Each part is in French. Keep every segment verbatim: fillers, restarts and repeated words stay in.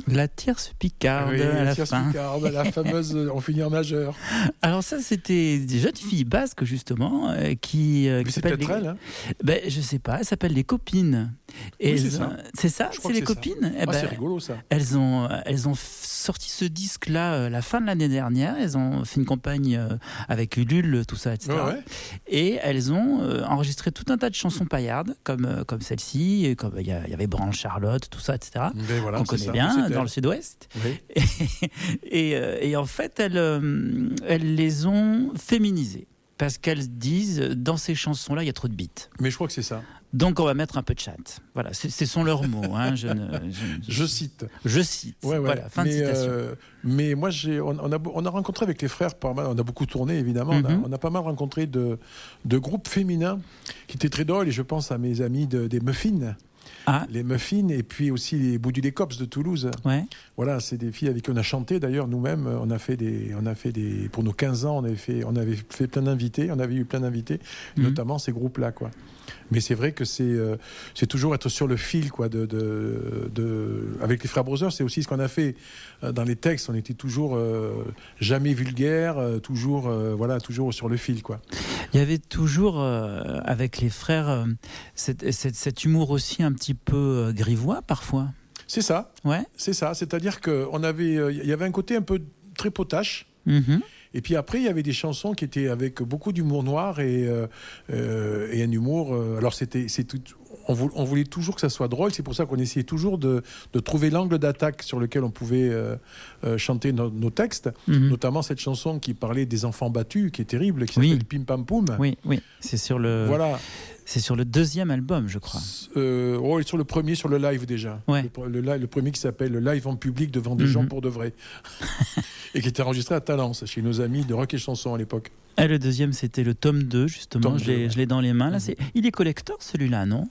La tierce picarde oui, à la, la tierce fin. picarde, la fameuse on finit en majeur. Alors ça, c'était des jeunes filles basques, justement, euh, qui, euh, Mais qui c'est s'appellent... peut-être les... elle, hein. ben, je sais pas, elles s'appellent les copines. Et Oui, c'est elles- ça. C'est ça, Je crois c'est que les c'est ça. copines. Eh Ah, ben, c'est rigolo ça. Elles ont, elles ont f- sorti ce disque-là euh, la fin de l'année dernière. Elles ont fait une campagne euh, avec Ulule, tout ça, et cetera. Ouais, ouais. Et elles ont euh, enregistré tout un tas de chansons paillardes, comme, euh, comme celle-ci, et comme il y, a- il y avait Branche Charlotte, tout ça, et cetera. Ben voilà, Qu'on c'est connaît ça. bien C'est dans elle. le Sud-Ouest. Oui. Et, et, euh, et en fait, elles, euh, elles les ont féminisées. Parce qu'elles disent, dans ces chansons-là, il y a trop de beats. Mais je crois que c'est ça. Donc on va mettre un peu de chant. Voilà, ce ce sont leurs mots. Hein, je, ne, je, Je cite. je cite. Ouais, ouais. Voilà, fin mais, de citation. euh, mais moi, j'ai, on, on, a, on a rencontré avec les frères, pas mal, on a beaucoup tourné évidemment, on, a, Mhm. on a pas mal rencontré de, de groupes féminins qui étaient très drôles, et je pense à mes amis de, des Muffins. Ah, Les Muffins, et puis aussi les Boudu Cops de Toulouse. ouais. Voilà, c'est des filles avec qui on a chanté d'ailleurs nous-mêmes. On a fait des, on a fait des, pour nos quinze ans, on avait fait, on avait fait plein d'invités, on avait eu plein d'invités, Mhm. notamment ces groupes-là, quoi. Mais c'est vrai que c'est, euh, c'est toujours être sur le fil, quoi. De, de, de... Avec les Frères Brothers, c'est aussi ce qu'on a fait euh, dans les textes. On était toujours euh, jamais vulgaire, euh, toujours, euh, voilà, toujours sur le fil, quoi. Il y avait toujours, euh, avec les frères, euh, cette- cette- cet humour aussi un petit peu euh, grivois, parfois. C'est ça, Ouais. c'est ça. C'est-à-dire que on avait, euh, il y avait un côté un peu très potache. Mhm. Et puis après, il y avait des chansons qui étaient avec beaucoup d'humour noir et, euh, euh, et un humour. euh, alors, c'était, c'est tout, on, vou- on voulait toujours que ça soit drôle. C'est pour ça qu'on essayait toujours de, de trouver l'angle d'attaque sur lequel on pouvait euh, euh, chanter no- nos textes. Mhm. Notamment cette chanson qui parlait des enfants battus, qui est terrible, qui Oui. s'appelle Pim Pam Poum. Oui, oui. C'est sur le, Voilà. c'est sur le deuxième album, je crois. Euh, oh, et sur le premier, sur le live déjà. Ouais. Le, le li- le premier qui s'appelle le live en public devant des Mhm. gens pour de vrai. Et qui était enregistré à Talence, chez nos amis de Rock et Chanson à l'époque. Et le deuxième, c'était le tome deux, justement. Tome je l'ai, deux, ouais. je l'ai dans les mains. Là, Mhm. c'est... Il est collector, celui-là, non?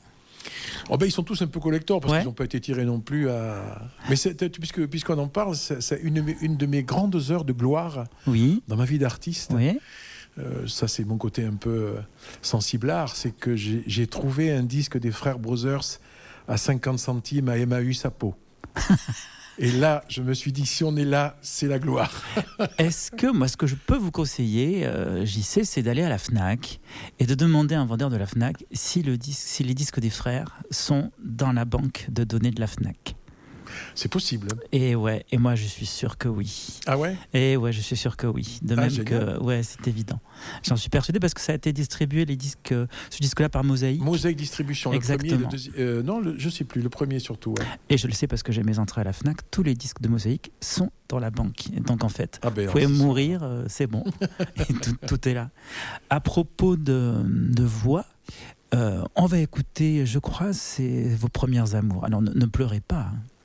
Oh ben, ils sont tous un peu collecteurs parce Ouais. qu'ils n'ont pas été tirés non plus à. Mais c'est, puisque, puisqu'on en parle, c'est, c'est une, de mes- une de mes grandes heures de gloire Oui. dans ma vie d'artiste. Oui. Euh, ça, c'est mon côté un peu euh, sensiblard. C'est que j'ai, j'ai trouvé un disque des Frères Brothers à cinquante centimes à Emmaüs à Pau. Et là, je me suis dit, si on est là, c'est la gloire. Est-ce que, moi, ce que je peux vous conseiller, euh, J C, c'est d'aller à la FNAC et de demander à un vendeur de la FNAC si, le disque, si les disques des frères sont dans la banque de données de la FNAC. C'est possible. Et ouais, et moi je suis sûr que oui. Ah ouais? Et ouais, je suis sûr que oui. De Ah, même génial. que, ouais, c'est évident. J'en suis persuadé parce que ça a été distribué, les disques, euh, ce disque-là par Mosaïque. Mosaïque Distribution, le premier, Exactement. le deuxième. euh, non, le- je sais plus, le premier surtout. Ouais. Et je le sais parce que j'ai mes entrées à la FNAC, tous les disques de Mosaïque sont dans la banque. Et donc en fait, Ah ben, vous pouvez alors, c'est- mourir, euh, c'est bon. Et tout, tout est là. À propos de, de voix, euh, on va écouter, je crois, c'est vos premières amours. Alors ne, ne pleurez pas. Hein.